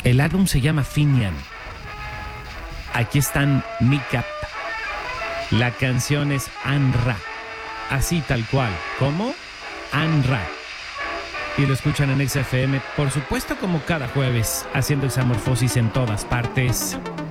El álbum se llama Finian. Aquí están Mikap. La canción es Anra. Así tal cual. ¿Cómo? Anra. Y lo escuchan en XFM, por supuesto, como cada jueves, haciendo Examorfosis en todas partes.